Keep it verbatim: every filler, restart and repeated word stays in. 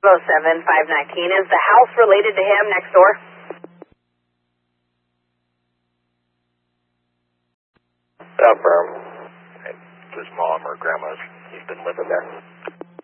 oh seven five nineteen. Is the house related to him next door? Affirm. His mom or grandma's. He's been living there.